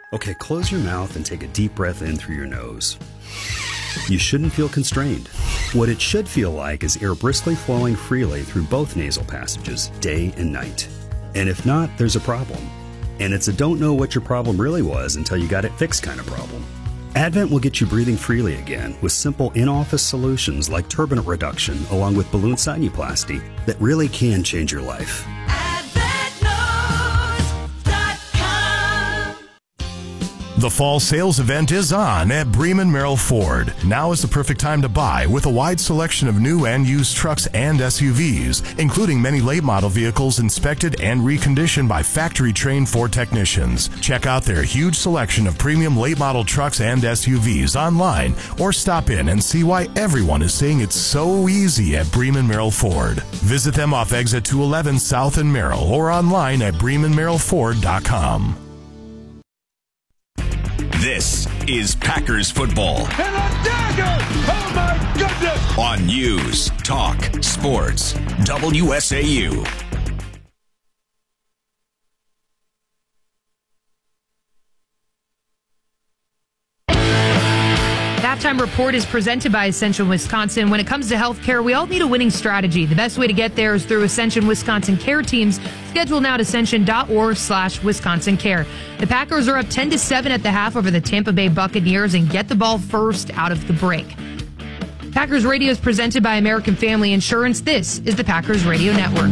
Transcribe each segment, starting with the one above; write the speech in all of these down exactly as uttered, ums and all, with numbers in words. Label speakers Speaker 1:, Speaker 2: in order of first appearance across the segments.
Speaker 1: Okay, close your mouth and take a deep breath in through your nose. You shouldn't feel constrained. What it should feel like is air briskly flowing freely through both nasal passages, day and night. And if not, there's a problem. And it's a don't know what your problem really was until you got it fixed kind of problem. Advent will get you breathing freely again with simple in-office solutions like turbinate reduction along with balloon sinuplasty that really can change your life.
Speaker 2: The fall sales event is on at Bremen Merrill Ford. Now is the perfect time to buy with a wide selection of new and used trucks and S U Vs, including many late model vehicles inspected and reconditioned by factory-trained Ford technicians. Check out their huge selection of premium late model trucks and S U Vs online or stop in and see why everyone is saying it's so easy at Bremen Merrill Ford. Visit them off Exit two eleven South in Merrill or online at bremen merrill ford dot com.
Speaker 3: This is Packers football.
Speaker 4: And a dagger! Oh my goodness!
Speaker 3: On News, Talk, Sports, W S A U.
Speaker 5: Halftime Report is presented by Ascension Wisconsin. When it comes to healthcare, we all need a winning strategy. The best way to get there is through Ascension Wisconsin Care Teams. Schedule now at ascension.org slash Wisconsin Care. The Packers are up ten to seven at the half over the Tampa Bay Buccaneers and get the ball first out of the break. Packers Radio is presented by American Family Insurance. This is the Packers Radio Network.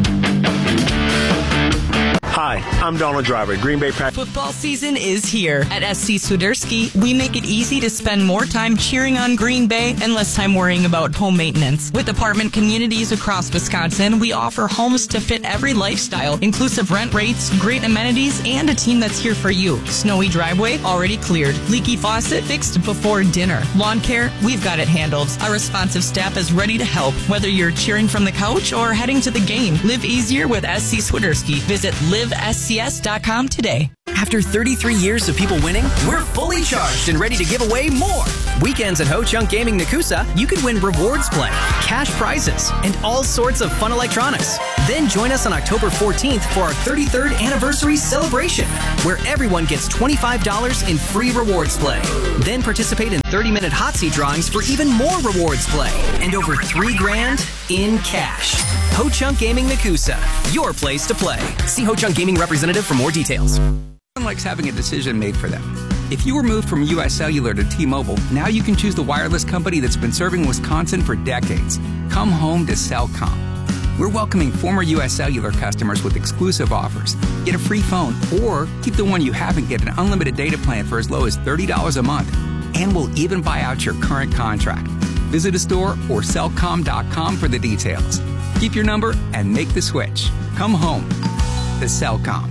Speaker 6: Hi, I'm Donald Driver, Green Bay Packers.
Speaker 7: Football season is here. At S C Swiderski, we make it easy to spend more time cheering on Green Bay and less time worrying about home maintenance. With apartment communities across Wisconsin, we offer homes to fit every lifestyle, inclusive rent rates, great amenities, and a team that's here for you. Snowy driveway, already cleared. Leaky faucet, fixed before dinner. Lawn care, we've got it handled. Our responsive staff is ready to help, whether you're cheering from the couch or heading to the game. Live easier with S C Swiderski. Visit live S C S dot com today.
Speaker 8: After thirty-three years of people winning, we're fully charged and ready to give away more. Weekends at Ho Chunk Gaming Nakusa, you could win rewards play, cash prizes, and all sorts of fun electronics. Then join us on October fourteenth for our thirty-third anniversary celebration, where everyone gets twenty-five dollars in free rewards play. Then participate in thirty-minute hot seat drawings for even more rewards play and over three grand in cash. Ho Chunk Gaming Nakusa, your place to play. See Ho Chunk Gaming representative for more details.
Speaker 9: Everyone likes having a decision made for them. If you were moved from U S Cellular to T-Mobile, now you can choose the wireless company that's been serving Wisconsin for decades. Come home to Cellcom. We're welcoming former U S Cellular customers with exclusive offers. Get a free phone or keep the one you have and get an unlimited data plan for as low as thirty dollars a month. And we'll even buy out your current contract. Visit a store or cellcom dot com for the details. Keep your number and make the switch. Come home to Cellcom.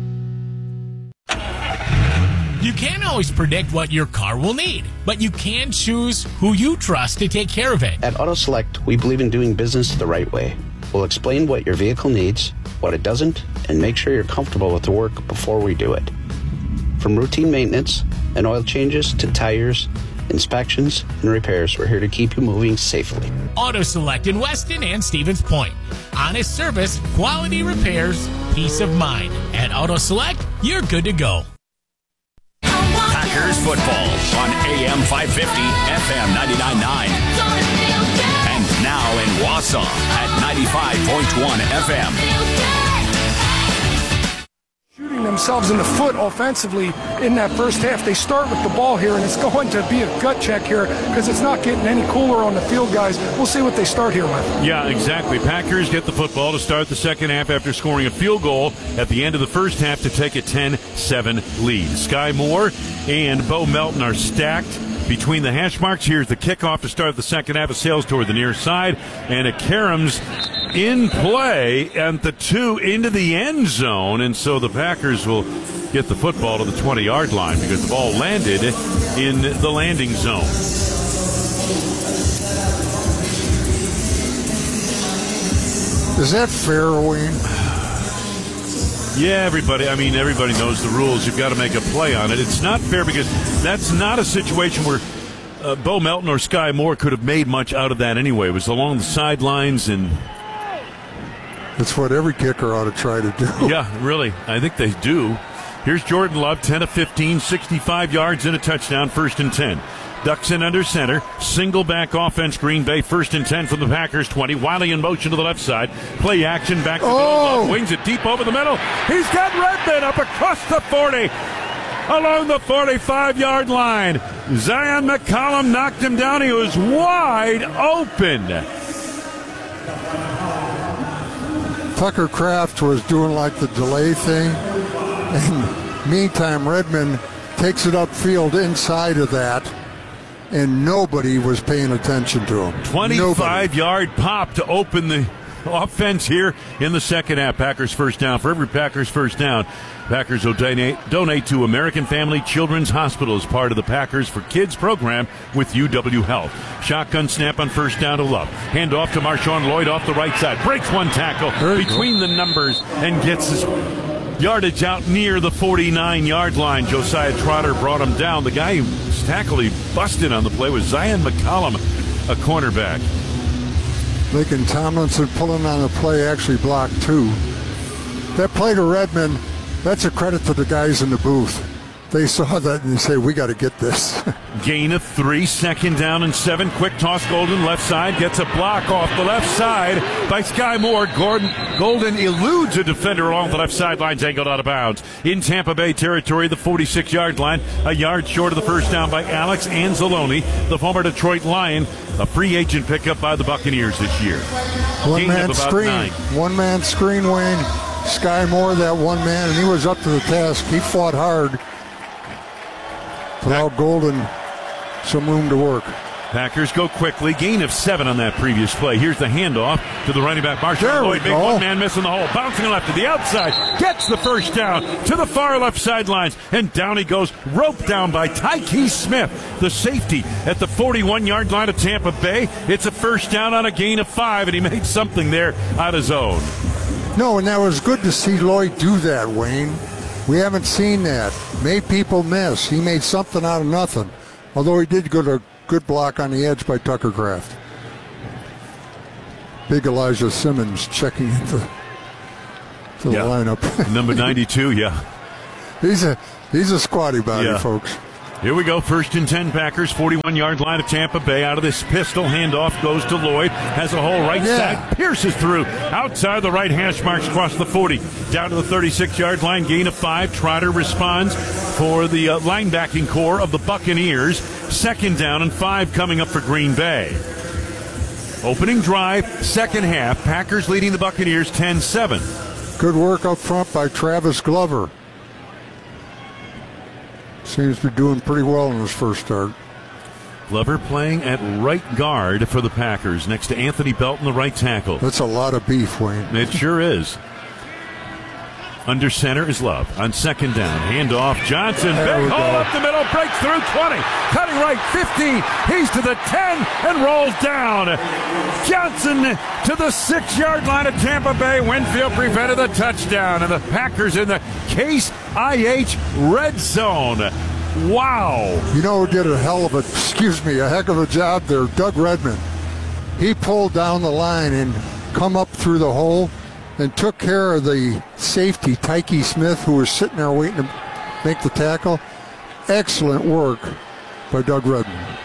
Speaker 10: You can't always predict what your car will need, but you can choose who you trust to take care of it.
Speaker 11: At Auto Select, we believe in doing business the right way. We'll explain what your vehicle needs, what it doesn't, and make sure you're comfortable with the work before we do it. From routine maintenance and oil changes to tires, inspections, and repairs, we're here to keep you moving safely.
Speaker 10: Auto Select in Weston and Stevens Point. Honest service, quality repairs, peace of mind. At Auto Select, you're good to go.
Speaker 3: Packers football on A M five fifty, F M ninety-nine point nine. And now in Wausau at ninety-five point one F M.
Speaker 12: Shooting themselves in the foot offensively in that first half. They start with the ball here, and it's going to be a gut check here because it's not getting any cooler on the field, guys. We'll see what they start here with.
Speaker 13: Yeah, exactly. Packers get the football to start the second half after scoring a field goal at the end of the first half to take a ten seven lead. Sky Moore and Bo Melton are stacked between the hash marks. Here's the kickoff to start the second half. Of Sales toward the near side, and a Karam's in play and the two into the end zone, and so the Packers will get the football to the twenty-yard line because the ball landed in the landing zone.
Speaker 12: Is that fair, Wayne?
Speaker 13: Yeah, everybody. I mean, everybody knows the rules. You've got to make a play on it. It's not fair because that's not a situation where uh, Bo Melton or Sky Moore could have made much out of that anyway. It was along the sidelines, and
Speaker 12: it's what every kicker ought to try to do.
Speaker 13: Yeah, really. I think they do. Here's Jordan Love, ten of fifteen, sixty-five yards and a touchdown, first and ten. Ducks in under center. Single back offense, Green Bay, first and ten from the Packers twenty. Wiley in motion to the left side. Play action back to the
Speaker 14: oh.
Speaker 13: middle. Wings it deep over the middle. He's got Redmond up across the forty. Along the forty-five-yard line. Zion McCollum knocked him down. He was wide open.
Speaker 14: Tucker Kraft was doing like the delay thing. And meantime, Redmond takes it upfield inside of that. And nobody was paying attention to him.
Speaker 13: twenty-five-yard pop to open the offense here in the second half. Packers first down. For every Packers first down, Packers will donate, donate to American Family Children's Hospital as part of the Packers for Kids program with U W Health. Shotgun snap on first down to Love. Hand off to Marshawn Lloyd off the right side. Breaks one tackle between go. the numbers and gets his yardage out near the forty-nine-yard line. Josiah Trotter brought him down. The guy who was tackled, he busted on the play, was Zion McCollum, a cornerback.
Speaker 14: Lincoln Tomlinson pulling on the play, actually blocked two. That play to Redmond, that's a credit to the guys in the booth. They saw that and they say, we got to get this.
Speaker 13: Gain of three, second down and seven. Quick toss, Golden left side, gets a block off the left side by Sky Moore. Gordon, Golden eludes a defender along the left sideline, angled out of bounds. In Tampa Bay territory, the forty-six-yard line, a yard short of the first down by Alex Anzalone, the former Detroit Lion, a free agent pickup by the Buccaneers this year.
Speaker 14: One-man screen, nine. one-man screen, Wayne. Sky Moore, that one man, and he was up to the task. He fought hard. Allow Golden some room to work.
Speaker 13: Packers go quickly. Gain of seven on that previous play. Here's the handoff to the running back, Marshawn Lloyd. Big one man missing the hole. Bouncing left to the outside. Gets the first down to the far left sidelines. And down he goes. Roped down by Tyke Smith, the safety at the forty-one-yard line of Tampa Bay. It's a first down on a gain of five, and he made something there out of zone.
Speaker 14: No, and that was good to see Lloyd do that, Wayne. We haven't seen that. Made people miss. He made something out of nothing. Although he did get a good block on the edge by Tucker Kraft. Big Elijah Simmons checking into to the
Speaker 13: yeah.
Speaker 14: lineup.
Speaker 13: Number ninety-two, yeah.
Speaker 14: He's a he's a squatty body, yeah. folks.
Speaker 13: Here we go, first and ten Packers, forty-one-yard line of Tampa Bay. Out of this pistol, handoff goes to Lloyd. Has a hole right yeah. side, pierces through. Outside the right hash marks across the forty. Down to the thirty-six-yard line, gain of five. Trotter responds for the uh, linebacking core of the Buccaneers. Second down and five coming up for Green Bay. Opening drive, second half. Packers leading the Buccaneers ten seven.
Speaker 14: Good work up front by Travis Glover. Seems to be doing pretty well in his first start.
Speaker 13: Glover playing at right guard for the Packers next to Anthony Belton, the right tackle.
Speaker 14: That's a lot of beef, Wayne.
Speaker 13: It sure is. Under center is Love. On second down, handoff. Johnson, there big hole up the middle, breaks through twenty. Cutting right, fifteen. He's to the ten and rolls down. Johnson to the six-yard line of Tampa Bay. Winfield prevented the touchdown, and the Packers in the Case I H red zone. Wow.
Speaker 14: You know who did a hell of a, excuse me, a heck of a job there? Doug Redmond. He pulled down the line and come up through the hole and took care of the safety, Tyke Smith, who was sitting there waiting to make the tackle. Excellent work by Doug Redmond.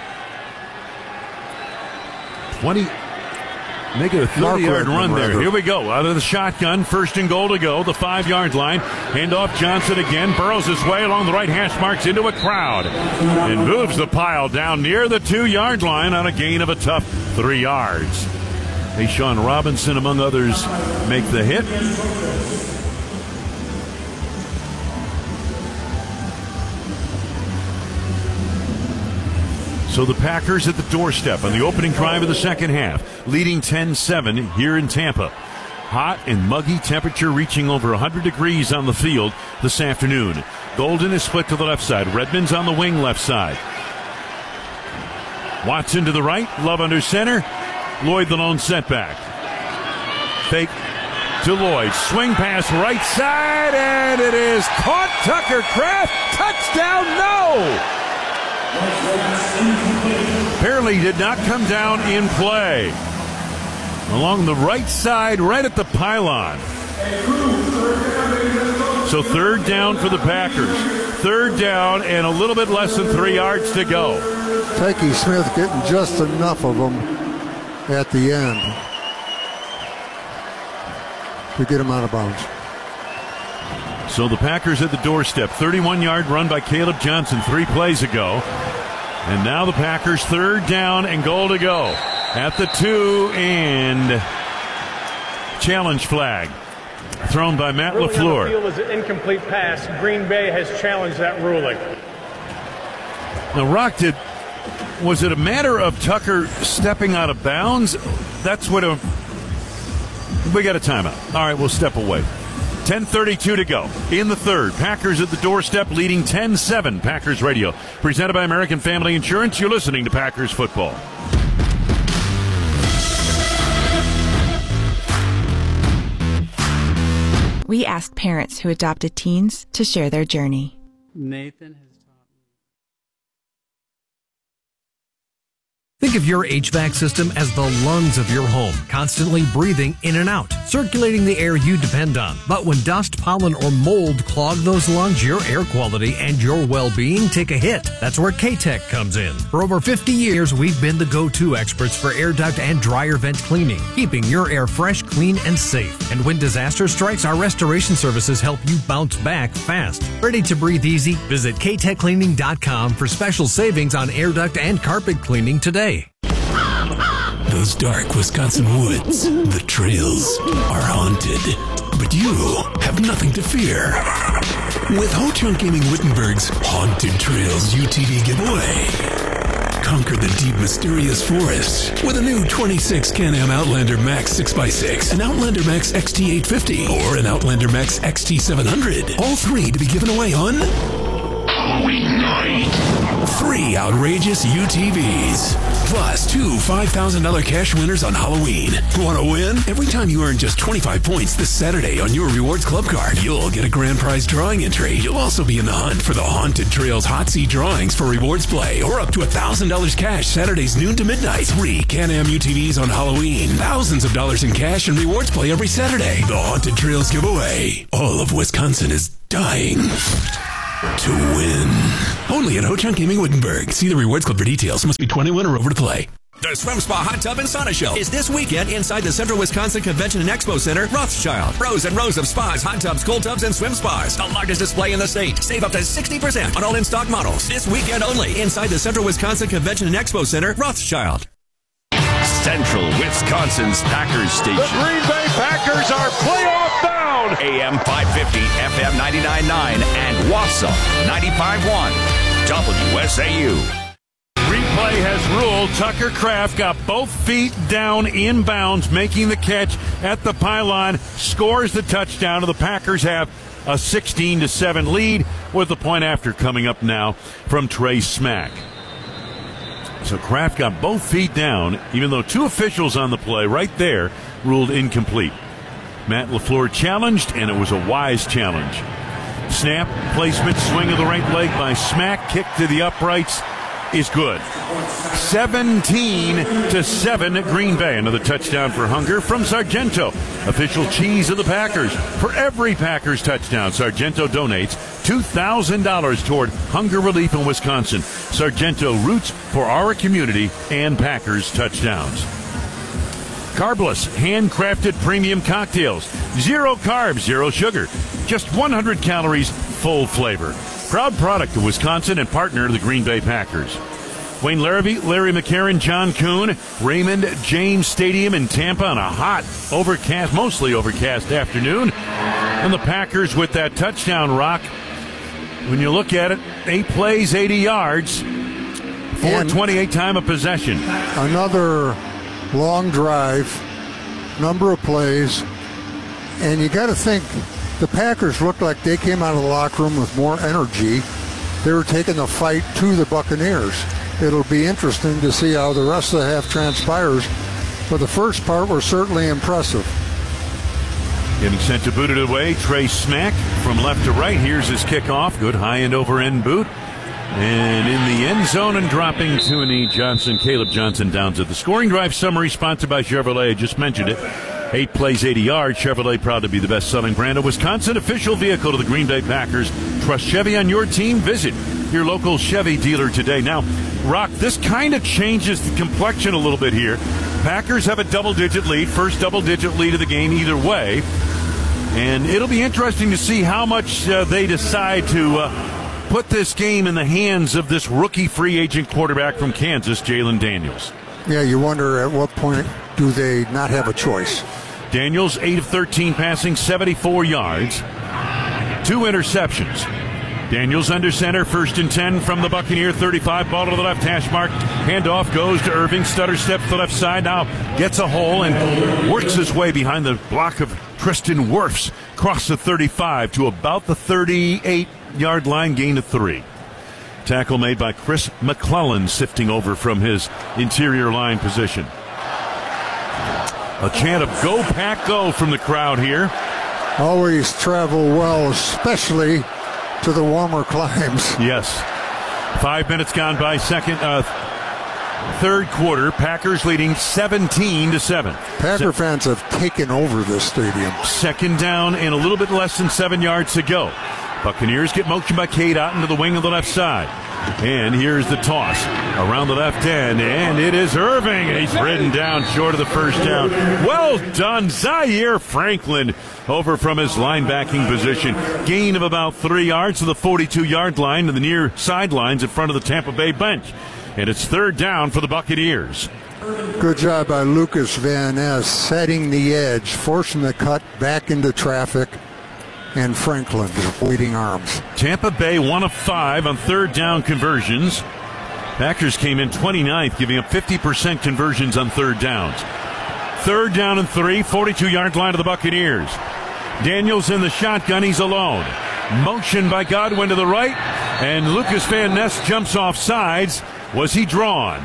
Speaker 13: twenty, make it a thirty-yard run there. Here we go. Out of the shotgun, first and goal to go, the five-yard line. Handoff Johnson again, burrows his way along the right hash marks into a crowd and moves the pile down near the two-yard line on a gain of a tough three yards. Hey, Sean Robinson, among others, make the hit. So the Packers at the doorstep on the opening drive of the second half, leading ten seven here in Tampa. Hot and muggy temperature reaching over one hundred degrees on the field this afternoon. Golden is split to the left side. Redmond's on the wing left side. Watson to the right. Love under center. Lloyd the lone setback. Fake to Lloyd. Swing pass right side, and it is caught. Tucker Kraft. Touchdown, no! Apparently did not come down in play. Along the right side, right at the pylon. So third down for the Packers. Third down and a little bit less than three yards to go.
Speaker 14: Tyke Smith getting just enough of them at the end to get him out of bounds.
Speaker 13: So the Packers at the doorstep. thirty-one-yard run by Caleb Johnson three plays ago. And now the Packers third down and goal to go. At the two, and challenge flag thrown by Matt
Speaker 15: ruling
Speaker 13: LaFleur.
Speaker 15: On the field is an incomplete pass. Green Bay has challenged that ruling.
Speaker 13: Now, Rock, did was it a matter of Tucker stepping out of bounds? That's what a we got a timeout. All right, we'll step away. ten thirty-two to go in the third. Packers at the doorstep, leading ten seven. Packers Radio, presented by American Family Insurance. You're listening to Packers football.
Speaker 16: We asked parents who adopted teens to share their journey.
Speaker 17: Nathan has
Speaker 18: Think of your H V A C system as the lungs of your home, constantly breathing in and out, circulating the air you depend on. But when dust, pollen, or mold clog those lungs, your air quality and your well-being take a hit. That's where K-Tech comes in. For over fifty years, we've been the go-to experts for air duct and dryer vent cleaning, keeping your air fresh, clean, and safe. And when disaster strikes, our restoration services help you bounce back fast. Ready to breathe easy? Visit K tech cleaning dot com for special savings on air duct and carpet cleaning today.
Speaker 19: Those dark Wisconsin woods, the trails, are haunted. But you have nothing to fear. With Ho-Chunk Gaming Wittenberg's Haunted Trails U T V giveaway. Conquer the deep, mysterious forest with a new twenty-six Can-Am Outlander Max six by six, an Outlander Max X T eight fifty, or an Outlander Max X T seven hundred. All three to be given away on Halloween night. Three outrageous U T Vs. Plus two five thousand dollars cash winners on Halloween. Want to win? Every time you earn just twenty-five points this Saturday on your Rewards Club card, you'll get a grand prize drawing entry. You'll also be in the hunt for the Haunted Trails Hot Seat drawings for Rewards Play, or up to one thousand dollars cash Saturdays noon to midnight. Three Can-Am U T Vs on Halloween. Thousands of dollars in cash and Rewards Play every Saturday. The Haunted Trails giveaway. All of Wisconsin is dying to win. Only at Ho-Chunk Gaming Wittenberg. See the Rewards Club for details. Must be twenty-one or over to play.
Speaker 20: The Swim Spa Hot Tub and Sauna Show is this weekend inside the Central Wisconsin Convention and Expo Center, Rothschild. Rows and rows of spas, hot tubs, cold tubs, and swim spas. The largest display in the state. Save up to sixty percent on all in-stock models. This weekend only inside the Central Wisconsin Convention and Expo Center, Rothschild.
Speaker 3: Central Wisconsin's Packers station.
Speaker 4: The Green Bay Packers are playoff bound.
Speaker 3: A M five fifty, F M ninety-nine point nine, and Wausau ninety-five point one. W S A U.
Speaker 13: Replay has ruled Tucker Kraft got both feet down inbounds, making the catch at the pylon, scores the touchdown, and the Packers have a sixteen to seven lead with the point after coming up now from Trey Smack. So Kraft got both feet down, even though two officials on the play right there ruled incomplete. Matt LaFleur challenged, and it was a wise challenge. Snap, placement, swing of the right leg by Smack, kick to the uprights is good. seventeen to seven Green Bay. Another touchdown for Hunger from Sargento, official cheese of the Packers. For every Packers touchdown, Sargento donates two thousand dollars toward hunger relief in Wisconsin. Sargento roots for our community and Packers touchdowns. Carbless, handcrafted premium cocktails. Zero carbs, zero sugar. Just one hundred calories, full flavor. Proud product of Wisconsin and partner of the Green Bay Packers. Wayne Larrabee, Larry McCarron, John Kuhn, Raymond James Stadium in Tampa on a hot, overcast, mostly overcast afternoon. And the Packers with that touchdown, Rock. When you look at it, eight plays, eighty yards, four twenty-eight time of possession.
Speaker 14: Another long drive, number of plays, and you got to think the Packers looked like they came out of the locker room with more energy. They were taking the fight to the Buccaneers. It'll be interesting to see how the rest of the half transpires, but the first part was certainly impressive.
Speaker 13: Getting set to boot it away, Trey Smack from left to right. Here's his kickoff. Good high end over end boot. And in the end zone and dropping to a knee, Johnson, Caleb Johnson downs it. The scoring drive summary sponsored by Chevrolet. I just mentioned it. Eight plays, eighty yards. Chevrolet proud to be the best-selling brand of Wisconsin official vehicle to the Green Bay Packers. Trust Chevy on your team. Visit your local Chevy dealer today. Now, Rock, this kind of changes the complexion a little bit here. Packers have a double-digit lead, first double-digit lead of the game either way. And it'll be interesting to see how much uh, they decide to uh, put this game in the hands of this rookie free agent quarterback from Kansas, Jalen Daniels.
Speaker 14: Yeah, you wonder at what point do they not have a choice.
Speaker 13: Daniels, eight of thirteen passing, seventy-four yards, two interceptions. Daniels under center, first and ten from the Buccaneer thirty-five, ball to the left hash mark. Handoff goes to Irving. Stutter steps to the left side, now gets a hole and works his way behind the block of Tristan Wirfs. Across the thirty-five to about the thirty-eight-yard line, gain of three. Tackle made by Chris McClellan, sifting over from his interior line position. A chant of "Go Pack Go" from the crowd here.
Speaker 14: Always travel well, especially to the warmer climes.
Speaker 13: Yes. Five minutes gone by, second, uh, third quarter. Packers leading seventeen to seven.
Speaker 14: Packer Se- fans have taken over this stadium.
Speaker 13: Second down and a little bit less than seven yards to go. Buccaneers get motion by Cade Otton to the wing of the left side. And here's the toss around the left end, and it is Irving. He's ridden down short of the first down. Well done, Zaire Franklin over from his linebacking position. Gain of about three yards to the forty-two-yard line to the near sidelines in front of the Tampa Bay bench. And it's third down for the Buccaneers.
Speaker 14: Good job by Lucas Van Ness, setting the edge, forcing the cut back into traffic. And Franklin, waiting arms.
Speaker 13: Tampa Bay one of five on third down conversions. Packers came in twenty-ninth, giving up fifty percent conversions on third downs. Third down and three, forty-two-yard line of the Buccaneers. Daniels in the shotgun, he's alone. Motion by Godwin to the right, and Lucas Van Ness jumps off sides. Was he drawn?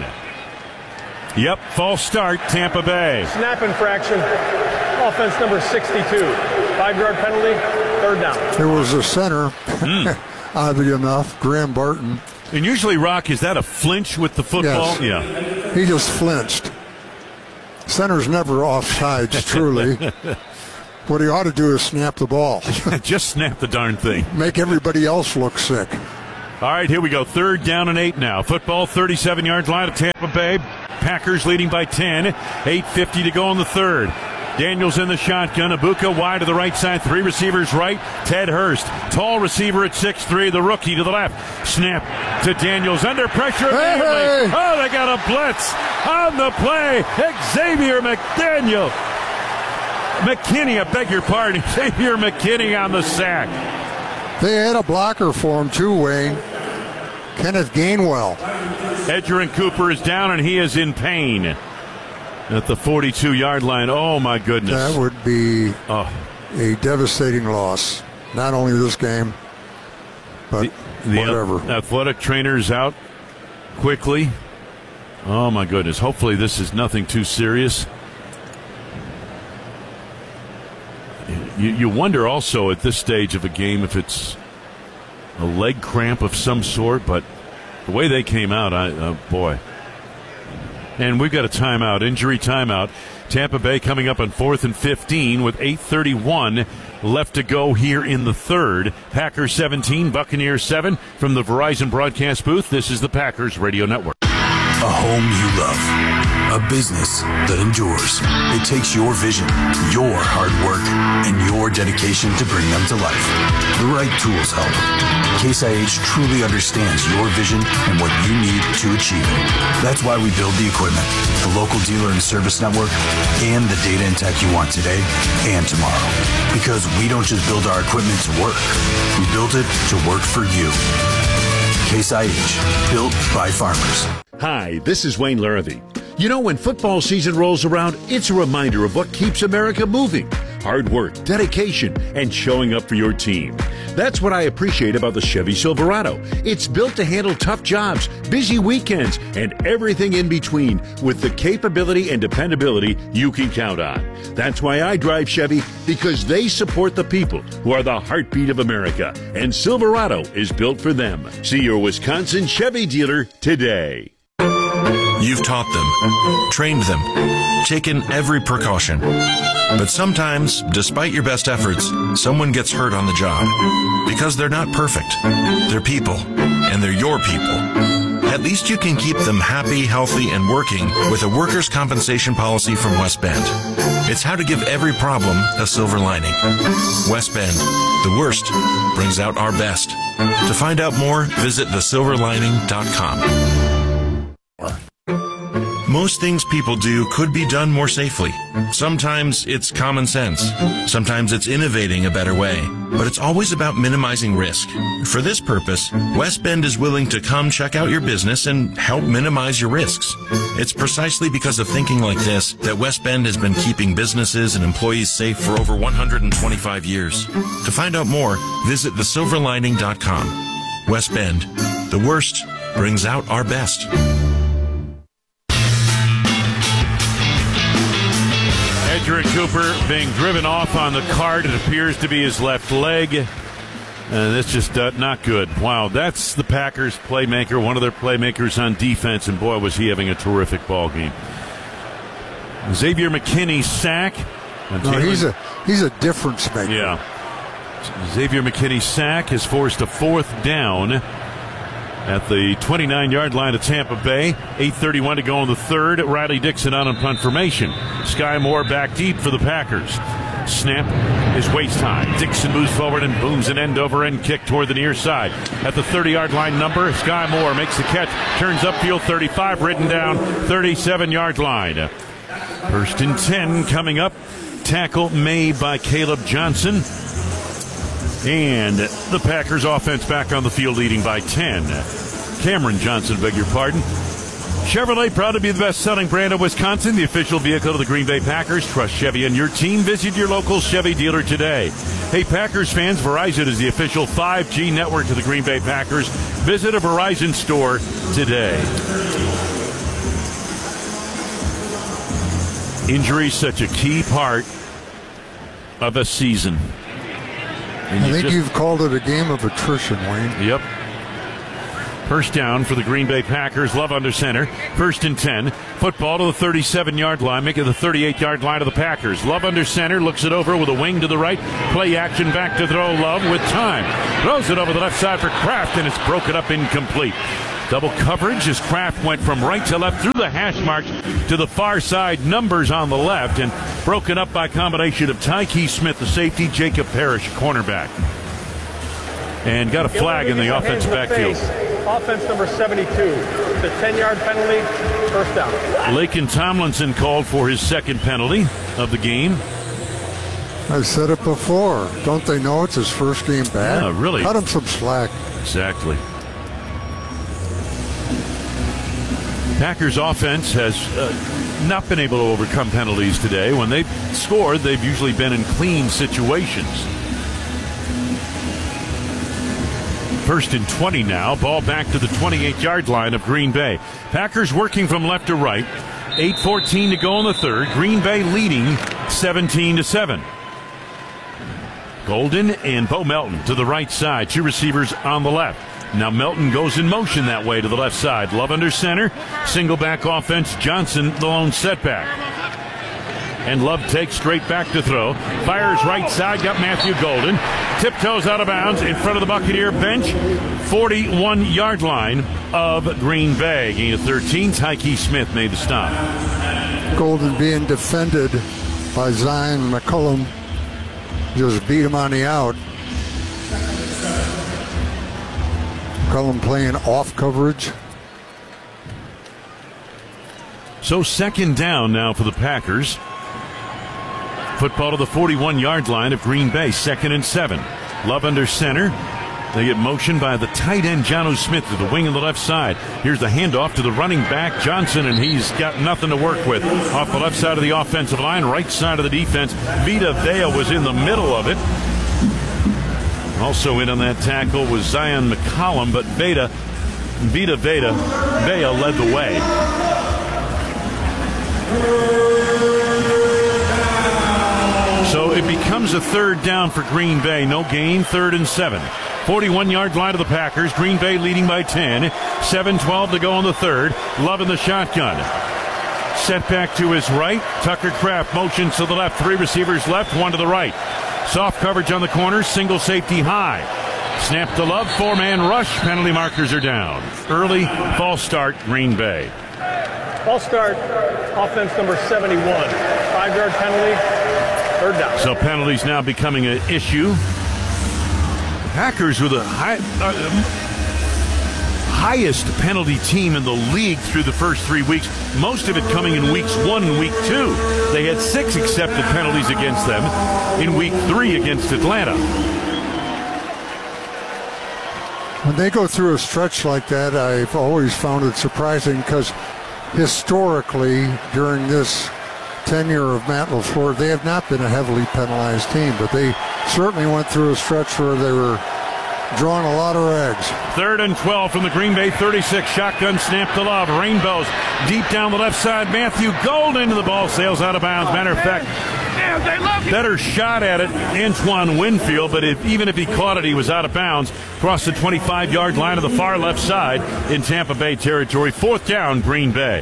Speaker 13: Yep, false start, Tampa Bay.
Speaker 15: Snap infraction, offense number sixty-two. Five-yard penalty, third down.
Speaker 14: There was a center, mm. oddly enough, Graham Barton.
Speaker 13: And usually, Rock, is that a flinch with the football?
Speaker 14: Yes.
Speaker 13: Yeah.
Speaker 14: He just flinched. Center's never off sides, truly. What he ought to do is snap the ball.
Speaker 13: Just snap the darn thing.
Speaker 14: Make everybody else look sick.
Speaker 13: All right, here we go. Third down and eight now. Football, thirty-seven-yard line of Tampa Bay. Packers leading by ten. eight fifty to go in the third. Daniels in the shotgun. Ibuka wide to the right side. Three receivers right. Ted Hurst, tall receiver at six three. The rookie to the left. Snap to Daniels. Under pressure.
Speaker 14: Hey, hey.
Speaker 13: Oh, they got a blitz on the play. Xavier McDaniel. McKinney, I beg your pardon. Xavier McKinney on the sack.
Speaker 14: They had a blocker for him too, Wayne. Kenneth Gainwell.
Speaker 13: Edgerrin Cooper is down, and he is in pain at the forty-two-yard line. Oh, my goodness.
Speaker 14: That would be
Speaker 13: oh.
Speaker 14: a devastating loss. Not only this game, but
Speaker 13: the, the
Speaker 14: whatever.
Speaker 13: Athletic trainer's out quickly. Oh, my goodness. Hopefully this is nothing too serious. You, you wonder also at this stage of a game if it's a leg cramp of some sort, but the way they came out, I uh, boy. And we've got a timeout, injury timeout. Tampa Bay coming up on fourth and fifteen with eight thirty-one left to go here in the third. Packers seventeen, Buccaneers seven. From the Verizon broadcast booth, this is the Packers Radio Network.
Speaker 19: A home you love. A business that endures. It takes your vision, your hard work, and your dedication to bring them to life. The right tools help. Case I H truly understands your vision and what you need to achieve it. That's why we build the equipment, the local dealer and service network, and the data and tech you want today and tomorrow. Because we don't just build our equipment to work. We build it to work for you. Case I H, built by farmers.
Speaker 17: Hi, this is Wayne Larrivee. You know, when football season rolls around, it's a reminder of what keeps America moving. Hard work, dedication, and showing up for your team. That's what I appreciate about the Chevy Silverado. It's built to handle tough jobs, busy weekends, and everything in between with the capability and dependability you can count on. That's why I drive Chevy, because they support the people who are the heartbeat of America, and Silverado is built for them. See your Wisconsin Chevy dealer today.
Speaker 21: You've taught them, trained them, taken every precaution. But sometimes, despite your best efforts, someone gets hurt on the job. Because they're not perfect. They're people, and they're your people. At least you can keep them happy, healthy, and working with a workers' compensation policy from West Bend. It's how to give every problem a silver lining. West Bend, the worst brings out our best. To find out more, visit the silver lining dot com. Most things people do could be done more safely. Sometimes it's common sense. Sometimes it's innovating a better way. But it's always about minimizing risk. For this purpose, West Bend is willing to come check out your business and help minimize your risks. It's precisely because of thinking like this that West Bend has been keeping businesses and employees safe for over one hundred twenty-five years. To find out more, visit the silver lining dot com. West Bend, the worst brings out our best.
Speaker 13: Edgerrin Cooper being driven off on the cart. It appears to be his left leg. And that's just uh, not good. Wow, that's the Packers playmaker, one of their playmakers on defense, and boy, was he having a terrific ball game. Xavier McKinney's sack.
Speaker 14: No, he's a he's a difference maker.
Speaker 13: Yeah. Xavier McKinney's sack has forced a fourth down at the twenty-nine-yard line of Tampa Bay. eight thirty-one to go in the third. Riley Dixon on a punt formation. Sky Moore back deep for the Packers. Snap is waist high. Dixon moves forward and booms an end-over-end kick toward the near side. At the thirty-yard line number, Sky Moore makes the catch, turns upfield thirty-five, ridden down thirty-seven-yard line. First and ten coming up. Tackle made by Caleb Johnson. And the Packers offense back on the field leading by ten. Cameron Johnson, beg your pardon. Chevrolet, proud to be the best-selling brand of Wisconsin, the official vehicle of the Green Bay Packers. Trust Chevy and your team. Visit your local Chevy dealer today. Hey, Packers fans, Verizon is the official five G network of the Green Bay Packers. Visit a Verizon store today. Injury such a key part of a season. And
Speaker 14: I
Speaker 13: you
Speaker 14: think
Speaker 13: just,
Speaker 14: you've called it a game of attrition, Wayne.
Speaker 13: Yep. First down for the Green Bay Packers. Love under center. First and ten. Football to the thirty-seven-yard line, making the thirty-eight-yard line of the Packers. Love under center. Looks it over with a wing to the right. Play action back to throw. Love with time. Throws it over the left side for Kraft, and it's broken up incomplete. Double coverage as Kraft went from right to left through the hash marks to the far side. Numbers on the left, and broken up by combination of Tyke Smith, the safety, Jacob Parrish, cornerback. And got a flag in the offense backfield.
Speaker 15: Offense number seventy-two. The ten-yard penalty, first down.
Speaker 13: Lakin Tomlinson called for his second penalty of the game.
Speaker 14: I've said it before. Don't they know it's his first game back?
Speaker 13: Yeah, really.
Speaker 14: Cut him some slack.
Speaker 13: Exactly. Packers offense has uh, not been able to overcome penalties today. When they've scored, they've usually been in clean situations. First and twenty now. Ball back to the twenty-eight-yard line of Green Bay. Packers working from left to right. eight fourteen to go in the third. Green Bay leading seventeen to seven. Golden and Bo Melton to the right side. Two receivers on the left. Now Melton goes in motion that way to the left side. Love under center. Single back offense. Johnson, the lone setback. And Love takes straight back to throw. Fires right side. Got Matthew Golden. Tiptoes out of bounds in front of the Buccaneer bench. forty-one-yard line of Green Bay. Gain of thirteen. Tyke Smith made the stop.
Speaker 14: Golden being defended by Zion McCullum. Just beat him on the out. McCullum playing off coverage.
Speaker 13: So second down now for the Packers. Football to the forty-one-yard line of Green Bay. Second and seven. Love under center. They get motion by the tight end, Jonnu Smith, to the wing on the left side. Here's the handoff to the running back, Johnson, and he's got nothing to work with. Off the left side of the offensive line, right side of the defense. Vita Vea was in the middle of it. Also in on that tackle was Zion McCollum, but Veda, Vita Veda, Vea led the way. So it becomes a third down for Green Bay. No gain, third and seven. forty-one-yard line of the Packers. Green Bay leading by ten. seven twelve to go in the third. Love in the shotgun. Set back to his right. Tucker Kraft motions to the left. Three receivers left, one to the right. Soft coverage on the corners. Single safety high. Snap to Love. Four-man rush. Penalty markers are down. Early false start, Green Bay.
Speaker 15: False start, offense number seventy-one. Five-yard penalty, third down.
Speaker 13: So penalties now becoming an issue. Packers with a high, uh, highest penalty team in the league through the first three weeks. Most of it coming in weeks one and week two. They had six accepted penalties against them in week three against Atlanta.
Speaker 14: When they go through a stretch like that, I've always found it surprising because historically, during this tenure of Matt LaFleur, they have not been a heavily penalized team, but they certainly went through a stretch where they were drawing a lot of rags.
Speaker 13: Third and twelve from the Green Bay thirty-six. Shotgun snap to Love. Rainbows deep down the left side. Matthew Golden, the ball sails out of bounds. Matter of fact, better shot at it, Antoine Winfield, but if, even if he caught it, he was out of bounds. Across the twenty-five-yard line of the far left side in Tampa Bay territory. Fourth down, Green Bay.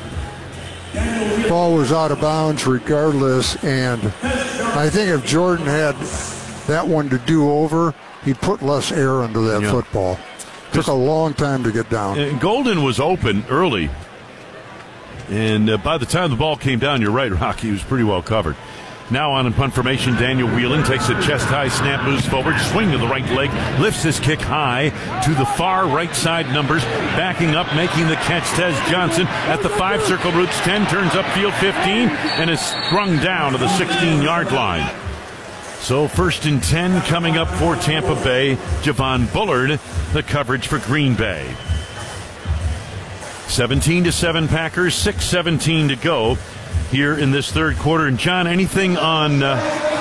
Speaker 14: Ball was out of bounds regardless, and I think if Jordan had that one to do over, he'd put less air into that yeah. football. Took a long time to get down.
Speaker 13: And Golden was open early, and uh, by the time the ball came down, you're right, Rocky, he was pretty well covered. Now on in punt formation, Daniel Whelan takes a chest-high snap, moves forward, swing to the right leg, lifts his kick high to the far right side numbers, backing up, making the catch, Tez Johnson at the five, circle roots ten, turns upfield fifteen, and is sprung down to the sixteen-yard line. So first and ten coming up for Tampa Bay. Javon Bullard, the coverage for Green Bay. seventeen to seven Packers, six seventeen to go here in this third quarter. And John, anything on uh,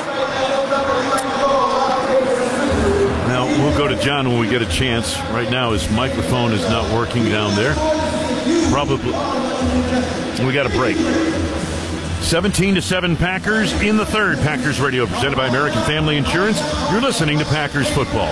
Speaker 13: now we'll go to John when we get a chance. Right now his microphone is not working down there. Probably we got a break. seventeen to seven Packers in the third. Packers Radio presented by American Family Insurance. You're listening to Packers football.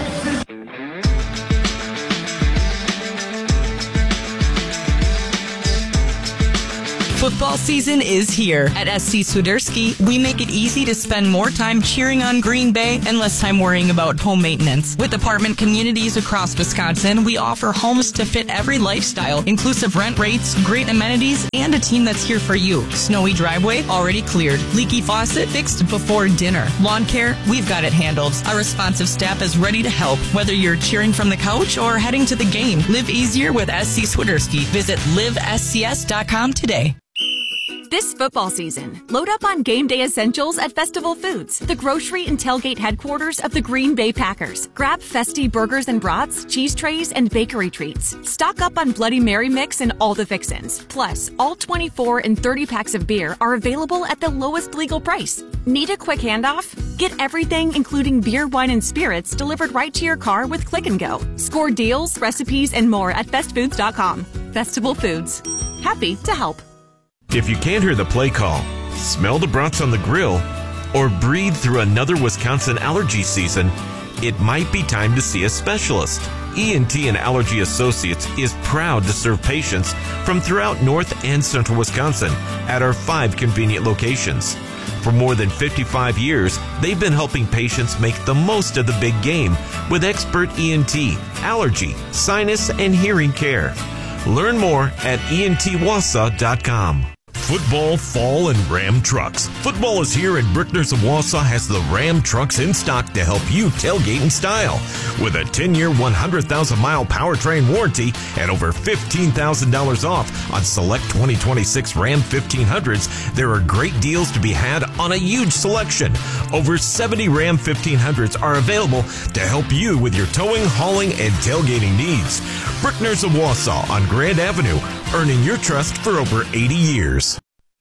Speaker 7: Football season is here. At S C Swiderski, we make it easy to spend more time cheering on Green Bay and less time worrying about home maintenance. With apartment communities across Wisconsin, we offer homes to fit every lifestyle, inclusive rent rates, great amenities, and a team that's here for you. Snowy driveway already cleared. Leaky faucet fixed before dinner. Lawn care, we've got it handled. Our responsive staff is ready to help. Whether you're cheering from the couch or heading to the game, live easier with S C Swiderski. Visit live S C S dot com today.
Speaker 1: This football season, load up on game day essentials at Festival Foods, the grocery and tailgate headquarters of the Green Bay Packers. Grab festy burgers and brats, cheese trays, and bakery treats. Stock up on Bloody Mary mix and all the fixins. Plus, all twenty-four and thirty packs of beer are available at the lowest legal price. Need a quick handoff? Get everything, including beer, wine, and spirits, delivered right to your car with Click and Go. Score deals, recipes, and more at fest foods dot com. Festival Foods. Happy to help.
Speaker 22: If you can't hear the play call, smell the brats on the grill, or breathe through another Wisconsin allergy season, it might be time to see a specialist. E N T and Allergy Associates is proud to serve patients from throughout North and Central Wisconsin at our five convenient locations. For more than fifty-five years, they've been helping patients make the most of the big game with expert E N T, allergy, sinus, and hearing care. Learn more at E N T Wausau dot com.
Speaker 19: Football, fall, and Ram trucks. Football is here, and Brickners of Wausau has the Ram trucks in stock to help you tailgate in style. With a ten-year, one hundred thousand mile powertrain warranty and over fifteen thousand dollars off on select twenty twenty-six Ram fifteen hundreds, there are great deals to be had on a huge selection. Over seventy Ram fifteen hundreds are available to help you with your towing, hauling, and tailgating needs. Brickners of Wausau on Grand Avenue, earning your trust for over eighty years.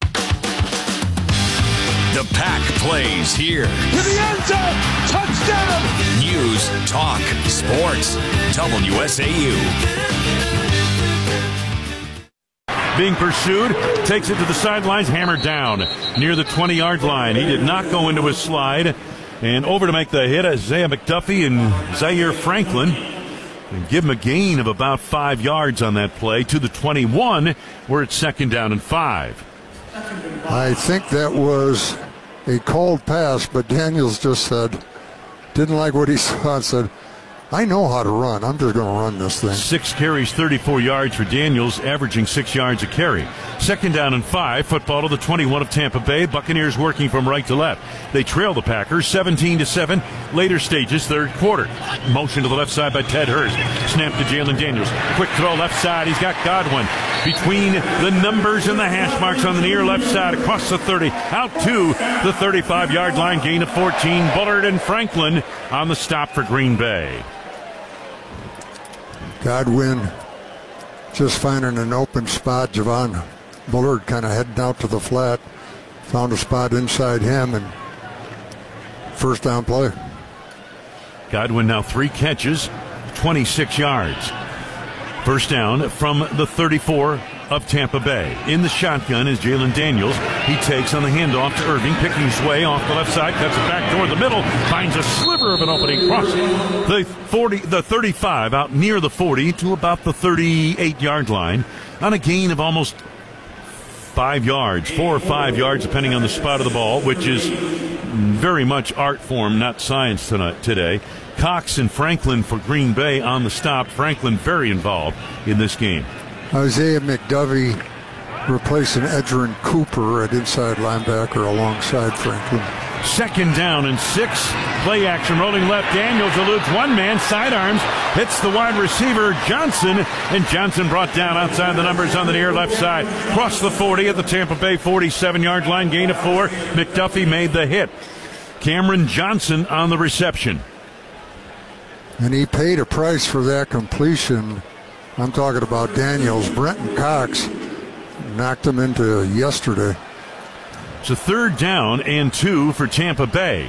Speaker 3: The Pack plays here.
Speaker 4: To the end zone. Touchdown.
Speaker 3: News, talk, sports. W S A U.
Speaker 13: Being pursued, takes it to the sidelines, hammered down near the twenty-yard line. He did not go into his slide. And over to make the hit, Isaiah McDuffie and Zaire Franklin. And give him a gain of about five yards on that play to the twenty-one. We're at second down and five.
Speaker 14: I think that was a called pass, but Daniels just said, didn't like what he saw and said, I know how to run. I'm just going to run this thing.
Speaker 13: Six carries, thirty-four yards for Daniels, averaging six yards a carry. Second down and five. Football to the twenty-one of Tampa Bay. Buccaneers working from right to left. They trail the Packers seventeen to seven. Later stages, third quarter. Motion to the left side by Ted Hurst. Snap to Jalen Daniels. Quick throw left side. He's got Godwin between the numbers and the hash marks on the near left side across the thirty. Out to the thirty-five-yard line. Gain of fourteen. Bullard and Franklin on the stop for Green Bay.
Speaker 14: Godwin just finding an open spot. Javon Bullard kind of heading out to the flat. Found a spot inside him and first down play.
Speaker 13: Godwin now three catches, twenty-six yards. First down from the thirty-four of Tampa Bay. In the shotgun is Jalen Daniels. He takes on the handoff to Irving, picking his way off the left side, cuts it back toward the middle, finds a sliver of an opening across the forty, the thirty-five, out near the forty to about the thirty-eight-yard line on a gain of almost five yards, four or five yards, depending on the spot of the ball, which is very much art form, not science tonight, today. Cox and Franklin for Green Bay on the stop. Franklin very involved in this game.
Speaker 14: Isaiah McDuffie replacing Edgerrin Cooper at inside linebacker alongside Franklin.
Speaker 13: Second down and six. Play action rolling left. Daniels eludes one man. Sidearms. Hits the wide receiver Johnson. And Johnson brought down outside the numbers on the near left side. Cross the forty at the Tampa Bay forty-seven-yard line. Gain of four. McDuffie made the hit. Cameron Johnson on the reception.
Speaker 14: And he paid a price for that completion. I'm talking about Daniels. Brenton Cox knocked him into yesterday.
Speaker 13: It's a third down and two for Tampa Bay.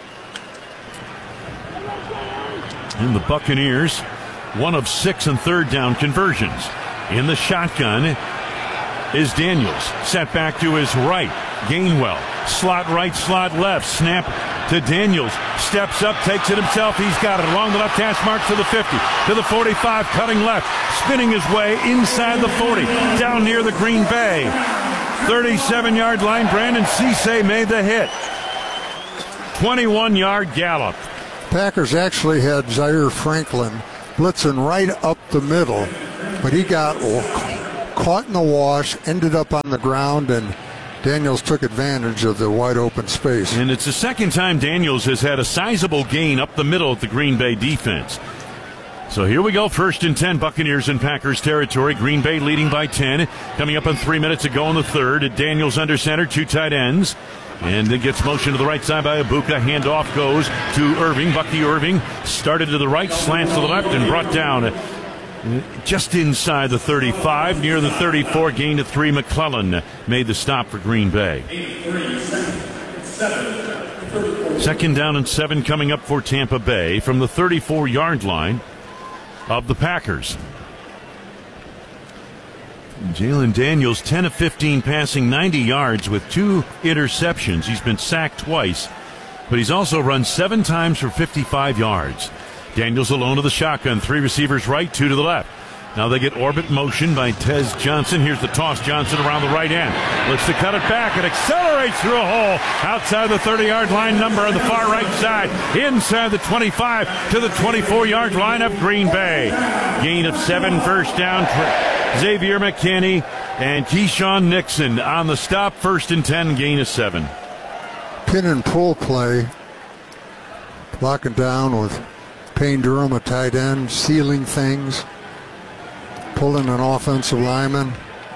Speaker 13: And the Buccaneers, one of six and third down conversions. In the shotgun is Daniels. Set back to his right. Gainwell. Slot right, slot left. Snap to Daniels. Steps up, takes it himself. He's got it along the left hash mark to the fifty. To the forty-five, cutting left. Spinning his way inside the forty. Down near the Green Bay thirty-seven-yard line. Brandon Cisse made the hit. twenty-one-yard gallop.
Speaker 14: Packers actually had Zaire Franklin blitzing right up the middle, but he got caught in the wash, ended up on the ground, and Daniels took advantage of the wide open space.
Speaker 13: And it's the second time Daniels has had a sizable gain up the middle of the Green Bay defense. So here we go, first and ten, Buccaneers in Packers territory. Green Bay leading by ten. Coming up on three minutes to go in the third. Daniels under center, two tight ends. And it gets motion to the right side by Ibuka. Handoff goes to Irving. Bucky Irving started to the right, slants to the left, and brought down just inside the thirty-five, near the thirty-four, gain of three. McClellan made the stop for Green Bay. Second down and seven coming up for Tampa Bay from the thirty-four-yard line of the Packers. Jalen Daniels, ten of fifteen passing, ninety yards with two interceptions. He's been sacked twice, but he's also run seven times for fifty-five yards. Daniels alone to the shotgun. Three receivers right, two to the left. Now they get orbit motion by Tez Johnson. Here's the toss. Johnson around the right end. Looks to cut it back. It accelerates through a hole outside the thirty-yard line number on the far right side. Inside the twenty-five to the twenty-four-yard line of Green Bay. Gain of seven, first down. Xavier McKinney and Keyshawn Nixon on the stop. First and ten, gain of seven.
Speaker 14: Pin and pull play. Locking down with Payne Durham, a tight end, sealing things. Pulling an offensive lineman.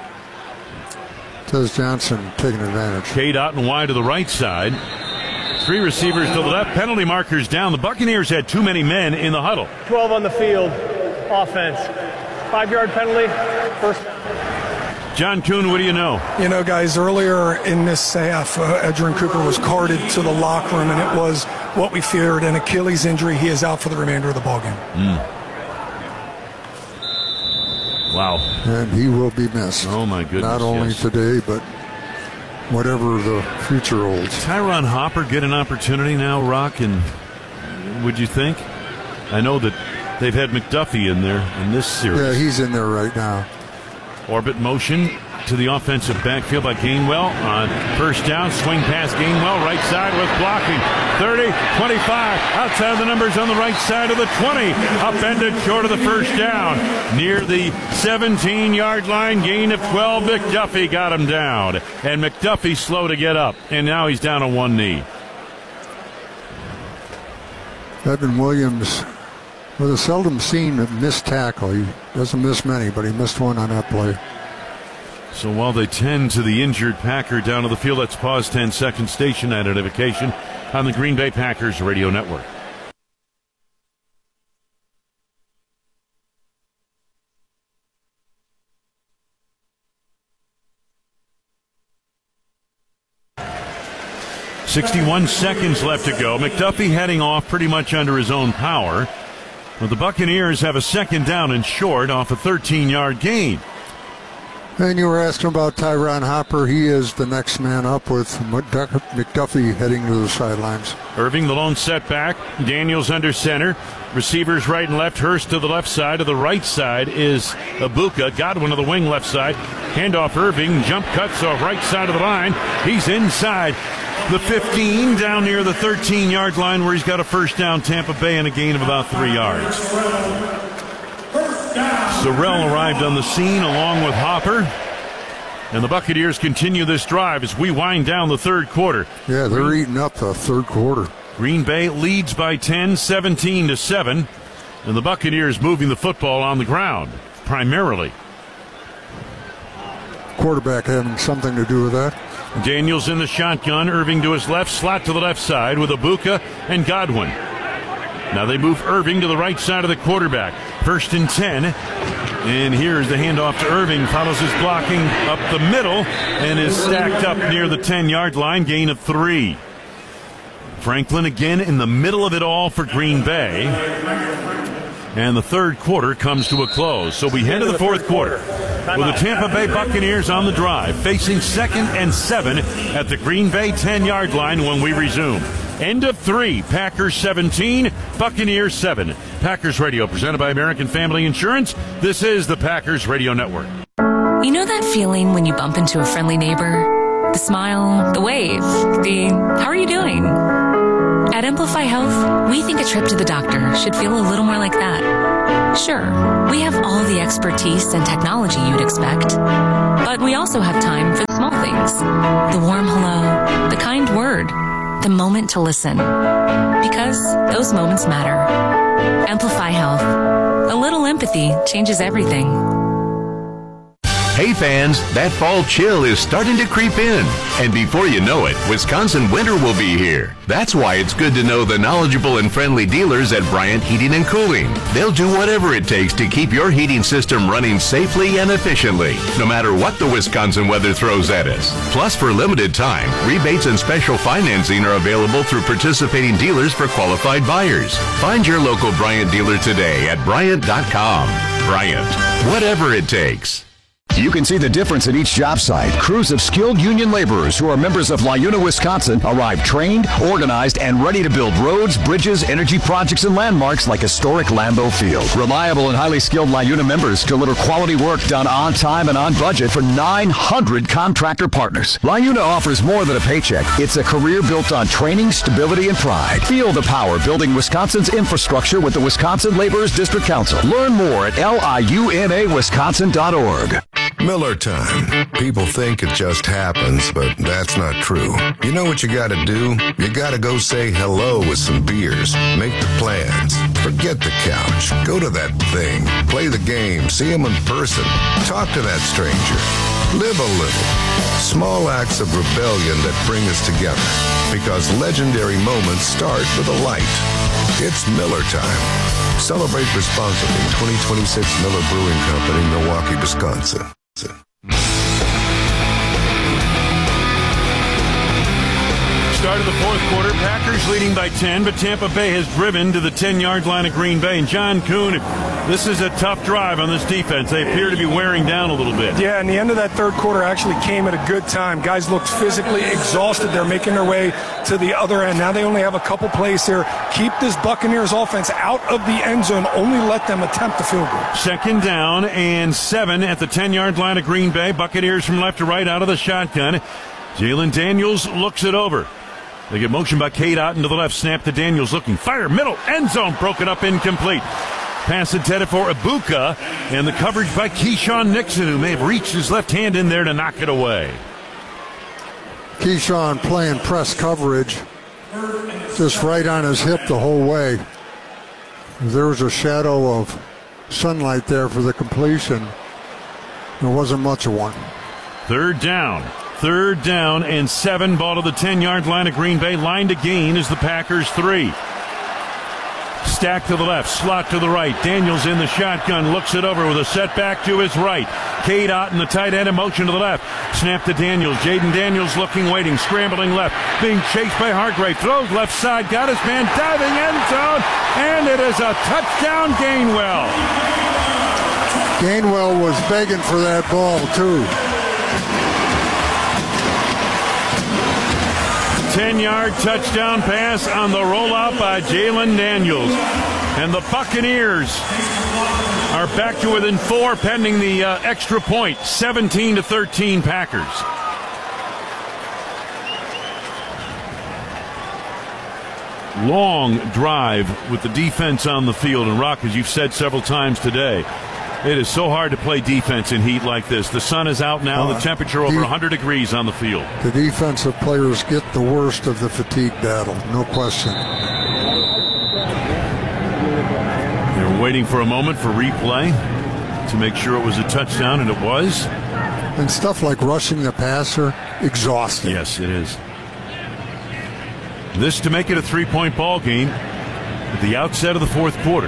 Speaker 14: Tez Johnson taking advantage.
Speaker 13: Cade Otton wide to the right side. Three receivers to the left. Penalty markers down. The Buccaneers had too many men in the huddle.
Speaker 15: twelve on the field. Offense. Five-yard penalty. First.
Speaker 13: John Kuhn, what do you know?
Speaker 12: You know, guys, earlier in this half, uh, Edgerrin Cooper was carted to the locker room, and it was what we feared, an Achilles injury. He is out for the remainder of the ballgame.
Speaker 13: Mm. Wow.
Speaker 14: And he will be missed.
Speaker 13: Oh, my goodness.
Speaker 14: Not only
Speaker 13: yes.
Speaker 14: today, but whatever the future holds.
Speaker 13: Tyron Hopper get an opportunity now, Rock, and would you think? I know that they've had McDuffie in there in this series.
Speaker 14: Yeah, he's in there right now.
Speaker 13: Orbit motion to the offensive backfield by Gainwell on first down. Swing past Gainwell, right side with blocking. thirty, twenty-five, outside the numbers on the right side of the twenty. Upended short of the first down. Near the seventeen-yard line, gain of twelve. McDuffie got him down. And McDuffie slow to get up. And now he's down on one knee.
Speaker 14: Evan Williams with a seldom seen missed tackle. He doesn't miss many, but he missed one on that play.
Speaker 13: So while they tend to the injured Packer down to the field, let's pause ten seconds. Station identification on the Green Bay Packers radio network. sixty-one seconds left to go. McDuffie heading off pretty much under his own power. But the Buccaneers have a second down and short off a thirteen-yard gain.
Speaker 14: And you were asking about Tyron Hopper. He is the next man up with McDuffie heading to the sidelines.
Speaker 13: Irving, the lone setback. Daniels under center. Receivers right and left. Hurst to the left side. To the right side is Abuka. Godwin to the wing left side. Handoff Irving. Jump cuts off right side of the line. He's inside the fifteen, down near the thirteen-yard line where he's got a first down. Tampa Bay and a gain of about three yards. Sorrell arrived on the scene along with Hopper. And the Buccaneers continue this drive as we wind down the third quarter.
Speaker 14: Yeah, they're Green, eating up the third quarter.
Speaker 13: Green Bay leads by ten, seventeen to seven. And the Buccaneers moving the football on the ground, primarily.
Speaker 14: Quarterback having something to do with that.
Speaker 13: Daniels in the shotgun. Irving to his left, slot to the left side with Abuka and Godwin. Now they move Irving to the right side of the quarterback. First and ten. And here's the handoff to Irving. Follows his blocking up the middle and is stacked up near the ten-yard line. Gain of three. Franklin again in the middle of it all for Green Bay. And the third quarter comes to a close. So we head to the fourth quarter with the Tampa Bay Buccaneers on the drive, facing second and seven at the Green Bay ten-yard line when we resume. End of three. Packers seventeen, Buccaneers seven. Packers Radio, presented by American Family Insurance. This is the Packers Radio Network.
Speaker 2: You know that feeling when you bump into a friendly neighbor? The smile, the wave, the how are you doing? At Amplify Health, we think a trip to the doctor should feel a little more like that. Sure, we have all the expertise and technology you'd expect, but we also have time for the small things. The warm hello, the kind word, the moment to listen. Because those moments matter. Amplify Health. A little empathy changes everything.
Speaker 3: Hey fans, that fall chill is starting to creep in. And before you know it, Wisconsin winter will be here. That's why it's good to know the knowledgeable and friendly dealers at Bryant Heating and Cooling. They'll do whatever it takes to keep your heating system running safely and efficiently, no matter what the Wisconsin weather throws at us. Plus, for limited time, rebates and special financing are available through participating dealers for qualified buyers. Find your local Bryant dealer today at Bryant dot com. Bryant, whatever it takes.
Speaker 5: You can see the difference at each job site. Crews of skilled union laborers who are members of LiUNA, Wisconsin arrive trained, organized, and ready to build roads, bridges, energy projects, and landmarks like historic Lambeau Field. Reliable and highly skilled LiUNA members deliver quality work done on time and on budget for nine hundred contractor partners. LiUNA offers more than a paycheck. It's a career built on training, stability, and pride. Feel the power building Wisconsin's infrastructure with the Wisconsin Laborers District Council. Learn more at L I U N A Wisconsin dot org.
Speaker 23: Miller time. People think it just happens, but that's not true. You know what you gotta do? You gotta go say hello with some beers. Make the plans. Forget the couch. Go to that thing. Play the game. See them in person. Talk to that stranger. Live a little. Small acts of rebellion that bring us together. Because legendary moments start with a light. It's Miller time. Celebrate responsibly. twenty twenty-six Miller Brewing Company, Milwaukee, Wisconsin.
Speaker 13: Start of the fourth quarter, Packers leading by ten, but Tampa Bay has driven to the ten-yard line of Green Bay. And John Kuhn, this is a tough drive on this defense. They appear to be wearing down a little bit.
Speaker 12: Yeah, and the end of that third quarter actually came at a good time. Guys looked physically exhausted. They're making their way to the other end. Now they only have a couple plays here. Keep this Buccaneers offense out of the end zone. Only let them attempt the field goal.
Speaker 13: Second down and seven at the ten-yard line of Green Bay. Buccaneers from left to right out of the shotgun. Jalen Daniels looks it over. They get motion by Cade Otton to the left. Snap to Daniels looking. Fire, middle, end zone. Broken up, incomplete. Pass intended for Ibuka. And the coverage by Keyshawn Nixon, who may have reached his left hand in there to knock it away.
Speaker 14: Keyshawn playing press coverage. Just right on his hip the whole way. There was a shadow of sunlight there for the completion. There wasn't much of one.
Speaker 13: Third down. Third down and seven. Ball to the ten-yard line of Green Bay. Line to gain is the Packers three. Stack to the left, slot to the right. Daniels in the shotgun, looks it over with a setback to his right. Cade Otton, the tight end, in motion to the left. Snap to Daniels. Jaden Daniels looking, waiting, scrambling left. Being chased by Hargrave. Throws left side, got his man diving end zone, and it is a touchdown, Gainwell.
Speaker 14: Gainwell was begging for that ball, too.
Speaker 13: ten-yard touchdown pass on the rollout by Jalen Daniels. And the Buccaneers are back to within four pending the uh, extra point. seventeen to thirteen Packers. Long drive with the defense on the field. And Rock, as you've said several times today, it is so hard to play defense in heat like this. The sun is out now. Uh, the temperature over de- one hundred degrees on the field.
Speaker 14: The defensive players get the worst of the fatigue battle, no question.
Speaker 13: They're waiting for a moment for replay to make sure it was a touchdown, and it was.
Speaker 14: And stuff like rushing the passer, exhausting.
Speaker 13: Yes, it is. This to make it a three-point ball game at the outset of the fourth quarter.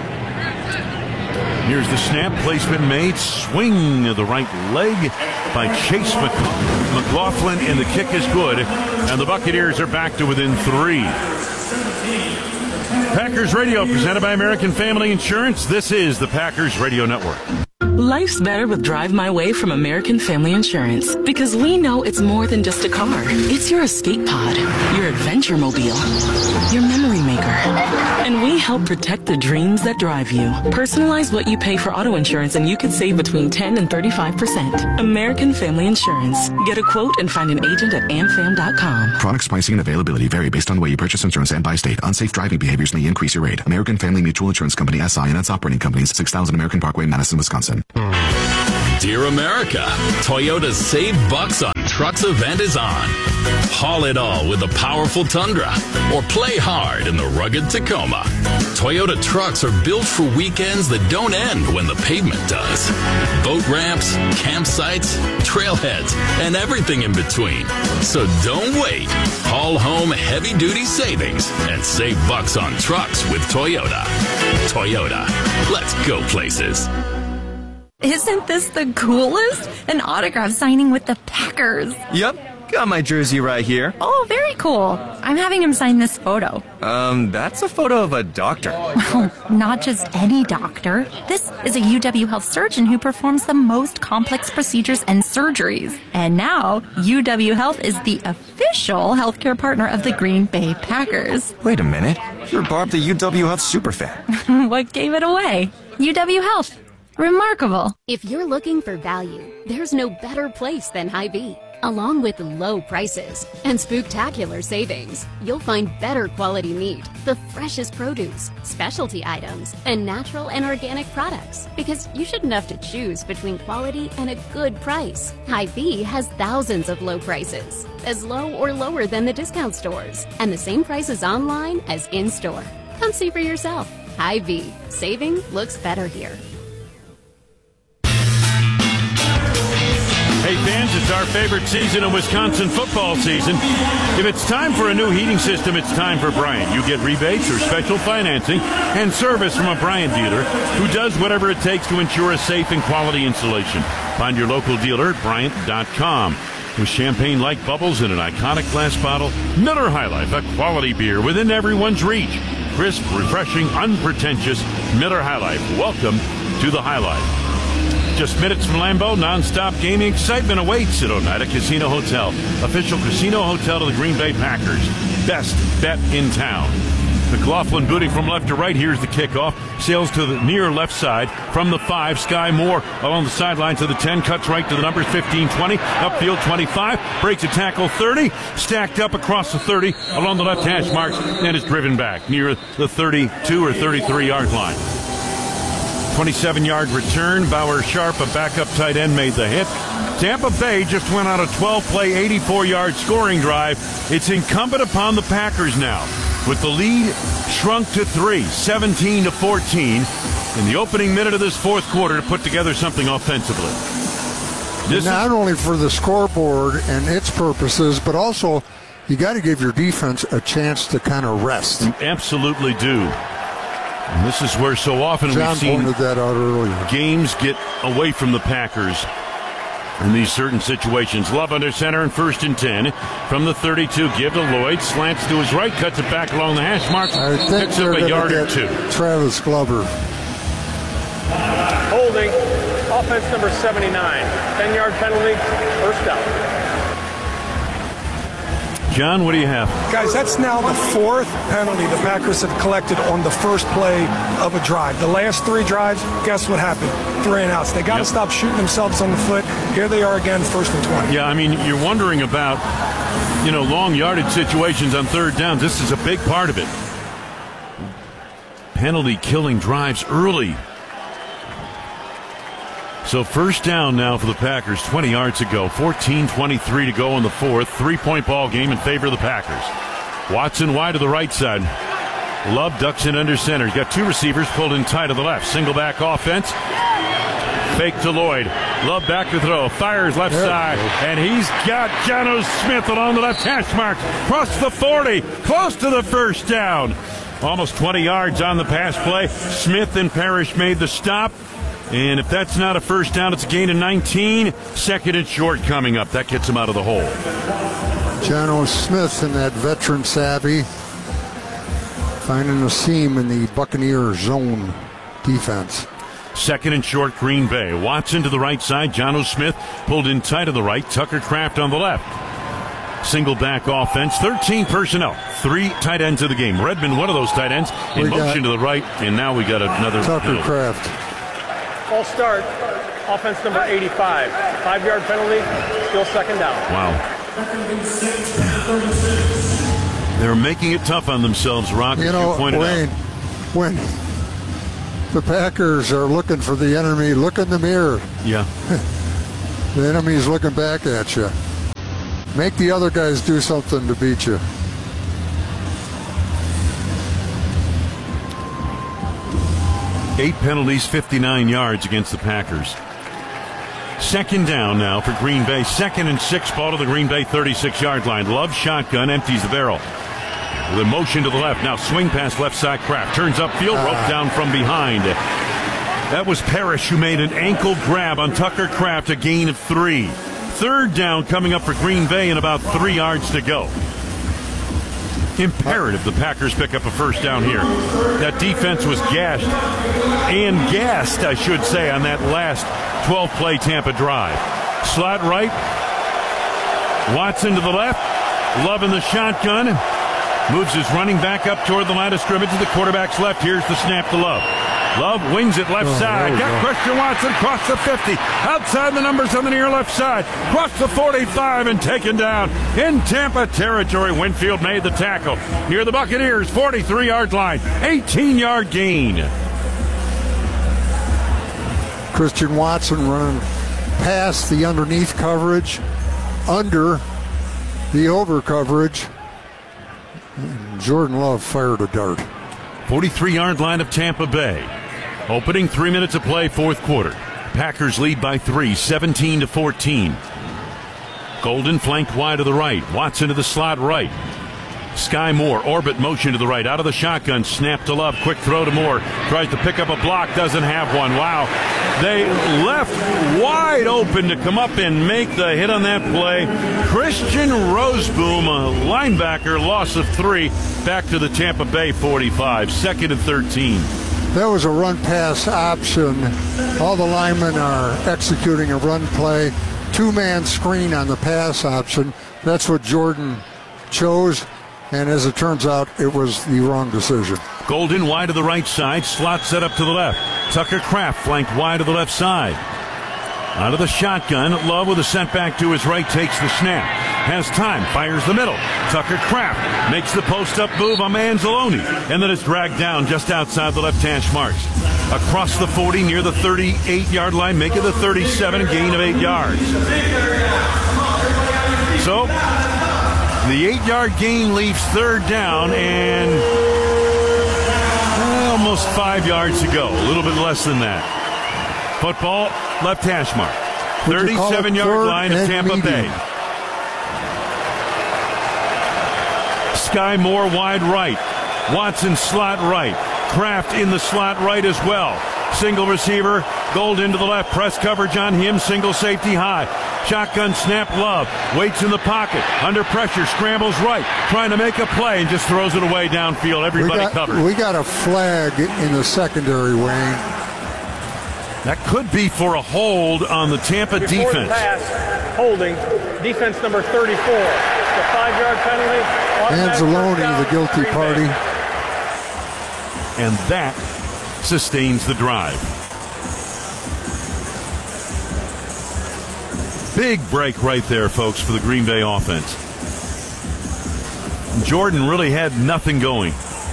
Speaker 13: Here's the snap, placement made, swing of the right leg by Chase McLaughlin, and the kick is good, and the Buccaneers are back to within three. Packers Radio, presented by American Family Insurance. This is the Packers Radio Network.
Speaker 7: Life's better with Drive My Way from American Family Insurance, because we know it's more than just a car. It's your escape pod, your adventure mobile, your memory maker. And we help protect the dreams that drive you. Personalize what you pay for auto insurance and you could save between ten and thirty-five percent. American Family Insurance. Get a quote and find an agent at amfam dot com.
Speaker 6: Product pricing and availability vary based on the way you purchase insurance and by state. Unsafe driving behaviors may increase your rate. American Family Mutual Insurance Company, S I and its operating companies, six thousand American Parkway, Madison, Wisconsin.
Speaker 8: Dear America, Toyota's Save Bucks on Trucks event is on. Haul it all with the powerful Tundra or play hard in the rugged Tacoma. Toyota trucks are built for weekends that don't end when the pavement does. Boat ramps, campsites, trailheads, and everything in between. So don't wait. Haul home heavy-duty savings and save bucks on trucks with Toyota. Toyota, let's go places.
Speaker 1: Isn't this the coolest? An autograph signing with the Packers.
Speaker 9: Yep, got my jersey right here.
Speaker 1: Oh, very cool. I'm having him sign this photo.
Speaker 9: Um, that's a photo of a doctor.
Speaker 1: Well, not just any doctor. This is a U W Health surgeon who performs the most complex procedures and surgeries. And now, U W Health is the official healthcare partner of the Green Bay Packers.
Speaker 9: Wait a minute. You're Barb, the U W Health superfan.
Speaker 1: What gave it away? U W Health. Remarkable.
Speaker 24: If you're looking for value, there's no better place than Hy-Vee. Along with low prices and spooktacular savings, you'll find better quality meat, the freshest produce, specialty items, and natural and organic products. Because you shouldn't have to choose between quality and a good price. Hy-Vee has thousands of low prices, as low or lower than the discount stores, and the same prices online as in-store. Come see for yourself. Hy-Vee. Saving looks better here.
Speaker 13: Hey fans, it's our favorite season of Wisconsin football season. If it's time for a new heating system, it's time for Bryant. You get rebates or special financing and service from a Bryant dealer who does whatever it takes to ensure a safe and quality installation. Find your local dealer at Bryant dot com. With champagne-like bubbles in an iconic glass bottle, Miller High Life, a quality beer within everyone's reach. Crisp, refreshing, unpretentious Miller High Life. Welcome to the High Life. Just minutes from Lambeau, non-stop gaming excitement awaits at Oneida Casino Hotel, official casino hotel of the Green Bay Packers. Best bet in town. McLaughlin booting from left to right. Here's the kickoff. Sails to the near left side from the five. Sky Moore along the sideline to the ten. Cuts right to the numbers fifteen twenty. Upfield twenty-five. Breaks a tackle thirty. Stacked up across the thirty along the left hash marks and is driven back near the thirty-two or thirty-three yard line. twenty-seven yard return. Bauer Sharp, a backup tight end, made the hit. Tampa Bay just went on a twelve play, eighty-four yard scoring drive. It's incumbent upon the Packers now, with the lead shrunk to three, seventeen to fourteen, in the opening minute of this fourth quarter, to put together something offensively.
Speaker 14: This Not is- only for the scoreboard and its purposes, but also you got to give your defense a chance to kind of rest.
Speaker 13: You absolutely do. And this is where so often
Speaker 14: John
Speaker 13: we've seen
Speaker 14: pointed that out earlier.
Speaker 13: Games get away from the Packers in these certain situations. Love under center and first and ten. From the thirty-two, give to Lloyd. Slants to his right, cuts it back along the hash marks. Picks up a yard or two.
Speaker 14: Travis Glover.
Speaker 15: Holding. Offense number seventy-nine. ten yard penalty. First down.
Speaker 13: John, what do you have?
Speaker 12: Guys, that's now the fourth penalty the Packers have collected on the first play of a drive. The last three drives, guess what happened? Three and outs. They got to yep. stop shooting themselves on the foot. Here they are again, first and twenty.
Speaker 13: Yeah, I mean, you're wondering about, you know, long yardage situations on third downs. This is a big part of it. Penalty killing drives early. So first down now for the Packers, twenty yards ago, fourteen twenty-three to go in the fourth. Three-point ball game in favor of the Packers. Watson wide to the right side. Love ducks in under center. He's got two receivers pulled in tight to the left. Single back offense. Fake to Lloyd. Love back to throw. Fires left side. And he's got Jonnu Smith along the left hash mark. Cross the forty. Close to the first down. Almost twenty yards on the pass play. Smith and Parrish made the stop. And if that's not a first down, it's a gain of nineteen. Second and short coming up. That gets him out of the hole.
Speaker 14: Jonnu Smith in that veteran savvy, finding a seam in the Buccaneer zone defense.
Speaker 13: Second and short, Green Bay. Watson to the right side. Jonnu Smith pulled in tight to the right. Tucker Kraft on the left. Single back offense. thirteen personnel. Three tight ends of the game. Redmond, one of those tight ends, in we motion to the right. And now we got another.
Speaker 14: Tucker penalty. Kraft.
Speaker 15: False start. Offense number eighty-five. Five yard penalty. Still second down.
Speaker 13: Wow. They're making it tough on themselves, Rock,
Speaker 14: you
Speaker 13: as
Speaker 14: know,
Speaker 13: you pointed
Speaker 14: Wayne,
Speaker 13: out.
Speaker 14: When the Packers are looking for the enemy, look in the mirror.
Speaker 13: Yeah.
Speaker 14: The enemy's looking back at you. Make the other guys do something to beat you.
Speaker 13: Eight penalties, fifty-nine yards against the Packers. Second down now for Green Bay. Second and six, ball to the Green Bay thirty-six yard line. Love shotgun, empties the barrel. With a motion to the left. Now swing pass left side. Kraft turns upfield, rope down from behind. That was Parrish who made an ankle grab on Tucker Kraft, a gain of three. Third down coming up for Green Bay and about three yards to go. Imperative the Packers pick up a first down here. That defense was gashed and gassed, I should say, on that last twelve play Tampa drive. Slot right. Watson to the left. Love in the shotgun. Moves his running back up toward the line of scrimmage to the quarterback's left. Here's the snap to Love. Love wings it left oh, side. Got go. Christian Watson across the fifty. Outside the numbers on the near left side. Cross the forty-five and taken down in Tampa territory. Winfield made the tackle near the Buccaneers' forty-three yard line. eighteen yard gain.
Speaker 14: Christian Watson running past the underneath coverage, under the over coverage. Jordan Love fired a dart.
Speaker 13: forty-three yard line of Tampa Bay. Opening three minutes of play, fourth quarter. Packers lead by three, seventeen to fourteen. Golden flanked wide to the right. Watson to the slot right. Sky Moore, orbit motion to the right, out of the shotgun, snap to Love, quick throw to Moore, tries to pick up a block, doesn't have one. Wow. They left wide open to come up and make the hit on that play. Christian Roseboom, a linebacker, loss of three, back to the Tampa Bay forty-five, second and thirteen.
Speaker 14: That was a run-pass option. All the linemen are executing a run play. Two-man screen on the pass option. That's what Jordan chose, and as it turns out, it was the wrong decision.
Speaker 13: Golden wide to the right side, slot set up to the left. Tucker Kraft flanked wide to the left side. Out of the shotgun, Love with a setback to his right takes the snap. Has time, fires the middle. Tucker Kraft makes the post-up move on Anzalone, and then is dragged down just outside the left hash marks. Across the forty, near the thirty-eight-yard line, make it the thirty-seven, a gain of eight yards. So, the eight-yard gain leaves third down and well, almost five yards to go. A little bit less than that. Football, left hash mark. thirty-seven-yard line of Tampa Bay. Sky Moore wide right. Watson slot right. Kraft in the slot right as well. Single receiver, Golden to the left. Press coverage on him. Single safety high. Shotgun snap, Love. Waits in the pocket. Under pressure. Scrambles right. Trying to make a play and just throws it away downfield. Everybody
Speaker 14: we got,
Speaker 13: covered.
Speaker 14: We got a flag in the secondary, Wayne.
Speaker 13: That could be for a hold on the Tampa
Speaker 15: Before
Speaker 13: defense.
Speaker 15: The pass, holding, defense number thirty-four. The five-yard penalty.
Speaker 14: Anzalone, the guilty party.
Speaker 13: And that sustains the drive. Big break right there, folks, for the Green Bay offense. Jordan really had nothing going.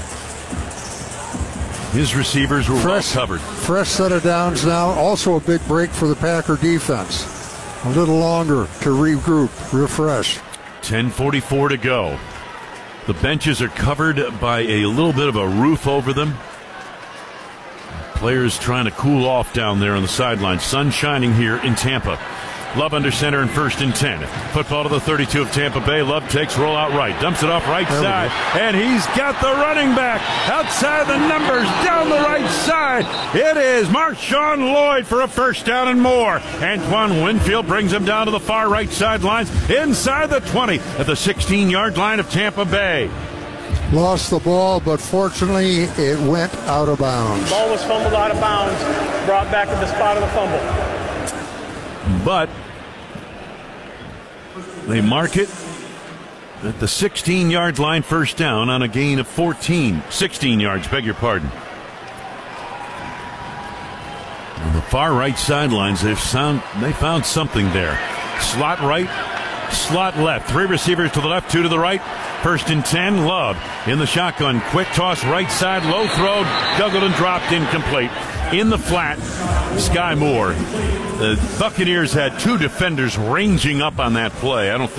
Speaker 13: His receivers were
Speaker 14: fresh,
Speaker 13: well covered.
Speaker 14: Fresh set of downs now. Also a big break for the Packer defense. A little longer to regroup, refresh.
Speaker 13: ten forty-four to go. The benches are covered by a little bit of a roof over them. Players trying to cool off down there on the sideline. Sun shining here in Tampa. Love under center and first and ten. Football to the thirty-two of Tampa Bay. Love takes rollout right. Dumps it off right side. And he's got the running back outside the numbers down the right side. It is Marshawn Lloyd for a first down and more. Antoine Winfield brings him down to the far right sidelines inside the twenty at the sixteen-yard line of Tampa Bay.
Speaker 14: Lost the ball, but fortunately it went out of bounds.
Speaker 15: Ball was fumbled out of bounds. Brought back at the spot of the fumble.
Speaker 13: But they mark it at the sixteen-yard line, first down on a gain of fourteen. sixteen yards, beg your pardon. On the far right sidelines, they've found, they found something there. Slot right, slot left. Three receivers to the left, two to the right. First and ten, Love in the shotgun. Quick toss right side, low throw, juggled and dropped, incomplete. In the flat, Sky Moore. The Buccaneers had two defenders ranging up on that play. I don't think